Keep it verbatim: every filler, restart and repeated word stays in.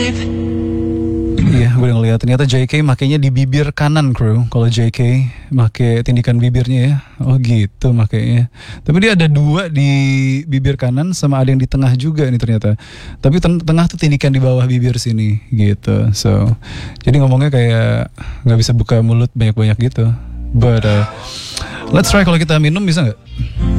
babe. Iya, gue udah ngeliat ternyata J K makainya di bibir kanan, crew. Kalau J K make tindikan bibirnya ya. Oh gitu makainya. Tapi dia ada dua di bibir kanan sama ada yang di tengah juga nih ternyata. Tapi ten- tengah tuh tindikan di bawah bibir sini gitu. So, jadi ngomongnya kayak nggak bisa buka mulut banyak-banyak gitu. But uh, let's try kalau kita minum bisa nggak?